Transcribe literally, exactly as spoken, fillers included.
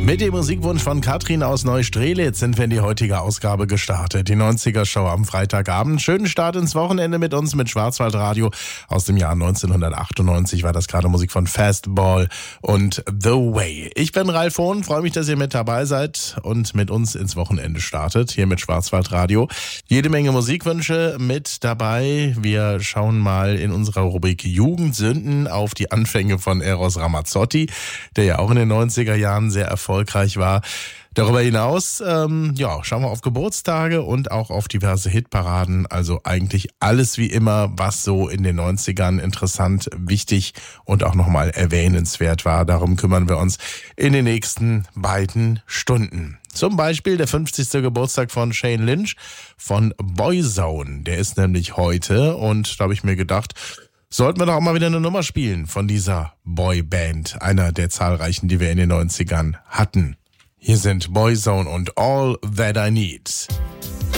Mit dem Musikwunsch von Katrin aus Neustrelitz sind wir in die heutige Ausgabe gestartet. Die neunziger-Show am Freitagabend. Schönen Start ins Wochenende mit uns mit Schwarzwaldradio. Aus dem Jahr neunzehnhundertachtundneunzig war das gerade Musik von Fastball und The Way. Ich bin Ralf Hohn, freue mich, dass ihr mit dabei seid und mit uns ins Wochenende startet. Hier mit Schwarzwaldradio. Jede Menge Musikwünsche mit dabei. Wir schauen mal in unserer Rubrik Jugendsünden auf die Anfänge von Eros Ramazzotti, der ja auch in den neunziger Jahren sehr erfolgreich erfolgreich war. Darüber hinaus, ähm, ja, schauen wir auf Geburtstage und auch auf diverse Hitparaden. Also eigentlich alles wie immer, was so in den neunzigern interessant, wichtig und auch nochmal erwähnenswert war. Darum kümmern wir uns in den nächsten beiden Stunden. Zum Beispiel der fünfzigste Geburtstag von Shane Lynch von Boyzone. Der ist nämlich heute und da habe ich mir gedacht, sollten wir doch auch mal wieder eine Nummer spielen von dieser Boyband, einer der zahlreichen, die wir in den neunzigern hatten. Hier sind Boyzone und All That I Need.